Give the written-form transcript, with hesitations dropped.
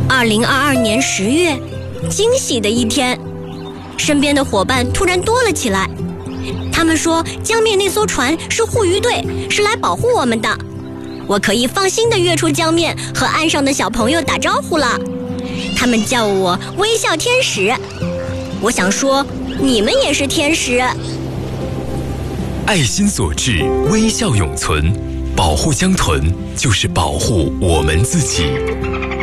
2022年10月，惊喜的一天，身边的伙伴突然多了起来。他们说江面那艘船是护渔队，是来保护我们的。我可以放心地跃出江面，和岸上的小朋友打招呼了。他们叫我微笑天使。我想说，你们也是天使。 爱心所致，微笑永存。保护江豚，就是保护我们自己。